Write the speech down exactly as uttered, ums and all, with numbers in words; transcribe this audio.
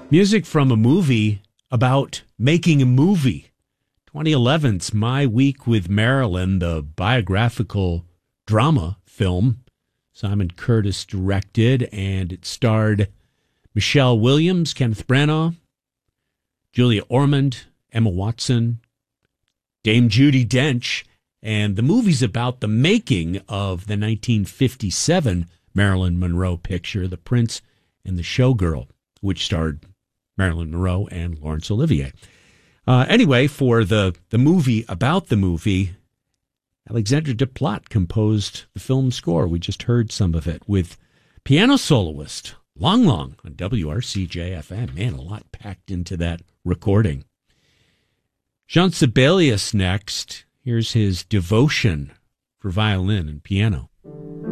Music from a movie about making a movie. twenty eleven's My Week with Marilyn, the biographical drama film Simon Curtis directed, and it starred Michelle Williams, Kenneth Branagh, Julia Ormond, Emma Watson, Dame Judi Dench, and the movie's about the making of the nineteen fifty-seven Marilyn Monroe picture, The Prince and the Showgirl, which starred Marilyn Monroe and Laurence Olivier. Uh, anyway, for the, the movie about the movie, Alexandre Desplat composed the film score. We just heard some of it with piano soloist Long Long on W R C J F M. Man, a lot packed into that recording. Jean Sibelius next. Here's his Devotion for violin and piano.